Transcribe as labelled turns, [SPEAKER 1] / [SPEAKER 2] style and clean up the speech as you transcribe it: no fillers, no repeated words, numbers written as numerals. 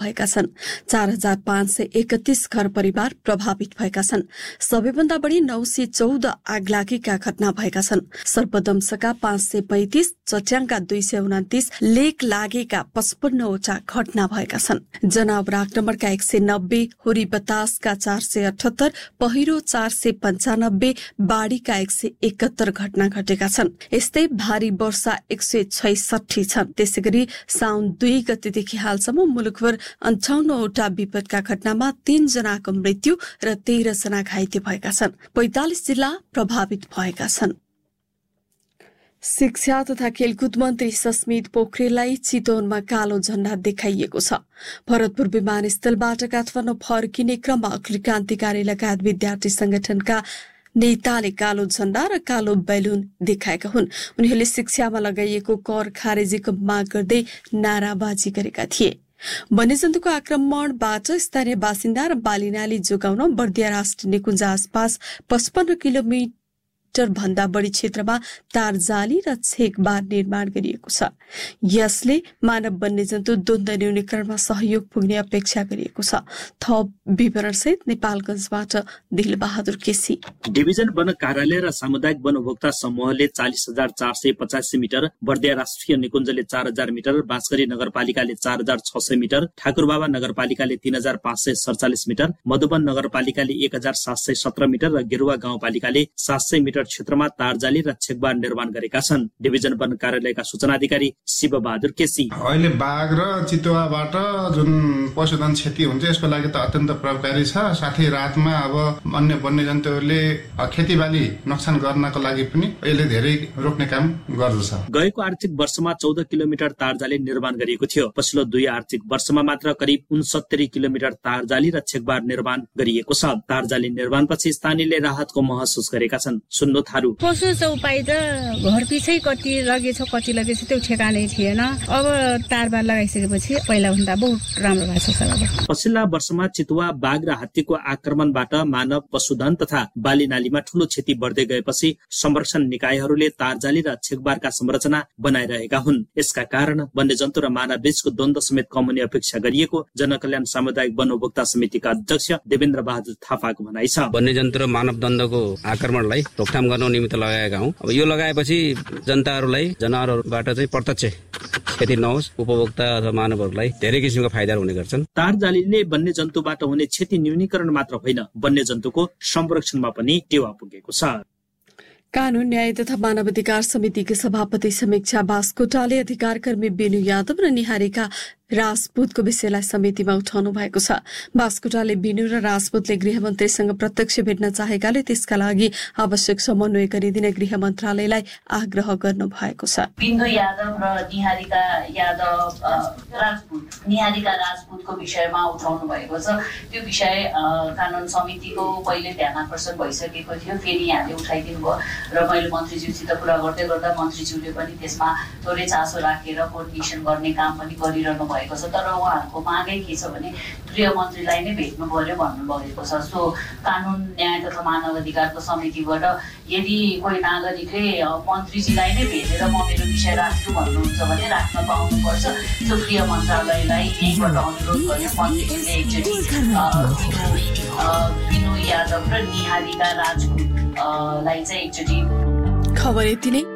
[SPEAKER 1] भएका छन्। 4531 घर परिवार प्रभावित भएका छन्। सबैभन्दा बढी 914 आगलागीका घटना भएका छन्। सर्पदंशका 535, चट्याङका 229, लेक लागेका 55वटा घटना भएका छन्। जनावर आक्रमणका 190, हुरी बतासका 478, पहिरो 495, बाढीका 171 घटना घटेका छन्। यस्तै भारी वर्षा 166 छन्। त्यसैगरी साउन 2 गतेदेखि हालसम्म मुलुकभर 58वटा विपदका घटनामा 3 जनाको मृत्यु र 13 जना घाइते भएका छन्। 45 जिल्ला प्रभावित भएका छन्। शिक्षा तथा खेलकुद मन्त्री सस्मित पोखरेललाई चितवनमा कालो झण्डा देखाइएको छ। भरतपुर विमानस्थलबाट काठमाडौँ फर्किने क्रममा अखिल क्रान्तिकारी लगायत विद्यार्थी संगठनका नेताले कालो झण्डा र कालो बैलुन देखाएका हुन्। उनीहरूले शिक्षामा लगाइएको कर खारेजीको माग गर्दै नाराबाजी गरेका थिए। वन्यजन्तुको आक्रमणबाट स्थानीय बासिन्दा र बालिनाली जोगाउन बर्दिया राष्ट्रिय निकुञ्ज आसपास 55 किलोमिटर भन्दा बढी क्षेत्रमा तार जाली र छेकबार निर्माण गरिएको छ। यसले मानव वन्यजन्तु द्वन्द न्यूनीकरणमा सहयोग पुग्ने अपेक्षा गरिएको छ। थप विवरण सहित नेपालगञ्जबाट दिलबहादुर केसी।
[SPEAKER 2] डिभिजन वन कार्यालय र सामुदायिक वन उपभोक्ता समूहले 40,485 मिटर, बर्दिया राष्ट्रिय निकुञ्जले 4,000 मिटर, बाँसगढी नगरपालिकाले 4,600 मिटर, ठाकुरबाबा नगरपालिकाले 3,547 मिटर, मधुवन नगरपालिकाले 1,717 मिटर र गेरुवा गाउँपालिकाले 700 मिटर क्षेत्रमा तारजाली र छेकबार निर्माण गरेका छन्। डिभिजन वन कार्यालयका सूचना अधिकारी शिव बहादुर केसी।
[SPEAKER 3] अहिले बाघ र चितुवाबाट जुन पशुधन क्षति हुन्छ यसको लागि त अत्यन्त प्रभावकारी छ। साथै रातमा अब अन्य वन्यजन्तुहरूले खेतीबाली नोक्सान गर्नको लागि पनि यसले धेरै रोक्ने काम गर्दछ।
[SPEAKER 2] गएको आर्थिक वर्षमा 14 किलोमिटर तारजाली निर्माण गरिएको थियो। पछिल्लो 2 आर्थिक वर्षमा मात्र करिब 69 किलोमिटर तारजाली र छेकबार निर्माण गरिएको छ। तारजाली निर्माणपछि स्थानीयले राहतको महसुस गरेका छन्।
[SPEAKER 4] पशु चौपाई त घर पिछै कति लगेछ त्यो ठेगानै थिएन। अब तारबार लगाइसकेपछि पहिला भन्दा बहुत राम्रो भएको छ।
[SPEAKER 2] पछिल्ला वर्षमा चितुवा, बाघ र हात्तीको आक्रमणबाट मानव, पशुधन तथा बाली नालीमा ठूलो क्षति बढ्दै गएपछि संरक्षण निकायहरूले तारजाली र छेकबारका संरचना बनाइरहेका हुन्। यसका कारण वन्यजन्तु र मानव बीचको द्वन्द्व समेत कम हुने अपेक्षा गरिएको जनकल्याण सामुदायिक वन उपभोक्ता समितिका अध्यक्ष देवेन्द्र बहादुर थापाको भनाइ छ।
[SPEAKER 5] वन्यजन्तु र मानव द्वन्द्वको आक्रमणलाई रोकथाम गर्न निमित्त लगाएका हौं। अब यो लगाएपछि जनताहरूलाई जनावरहरूबाट चाहिँ प्रत्यक्ष क्षति नहोस्, उपभोक्ता अथवा मानवहरूलाई धेरै किसिमका फाइदा हुने गर्छन्।
[SPEAKER 2] तारजालीले वन्यजन्तुबाट हुने क्षति न्यूनीकरण मात्र होइन, वन्यजन्तुको संरक्षणमा पनि टेवा पुगेको छ।
[SPEAKER 1] कानून न्याय तथा मानवाधिकार समितिकी सभापति समीक्षा बास्कोटाले अधिकारकर्मी बिनु यादव र निहारिका राजपूतको विषयलाई समितिमा उठाउनु भएको छ। बास्कोटाले बिनु र राजपूतले गृहमन्त्रीसँग प्रत्यक्ष भेट्न चाहेकाले त्यसका लागि आवश्यक समन्वय गरिदिने गृह मन्त्रालयलाई आग्रह गर्नु भएको छ।
[SPEAKER 6] बिन्दु यादव र निहारिका राजपूतको विषयमा उठाउनु भएको छ। त्यो विषय कानून समितिको पहिले ध्यान आकर्षण भइसकेको थियो, फेरि यहाँले उठाइदिनु भयो र मैले मन्त्रीज्यूसित कुरा गर्दै गर्दा मन्त्रीज्यूले पनि त्यसमा थोरै चासो राखेर कोअर्डिनेसन गर्ने काम पनि गरिरहनु भएको छ। तर उहाँहरूको मागै के छ भने गृह मन्त्रीलाई नै भेट्नु पर्यो भन्नुभएको छ। सो कानून न्याय तथा मानव अधिकारको समितिबाट यदि कोही नागरिकले मन्त्रीजीलाई नै भेटेर म मेरो विषय राख्छु भन्नुहुन्छ भने राख्न पाउनुपर्छ। सो गृह मन्त्रालयलाई यहीँबाट अनुरोध गर्यो मन्त्रीजीले एकचोटि बिनु यादव र निहारिका राजपूतलाई चाहिँ एकचोटि।
[SPEAKER 1] खबर यति नै।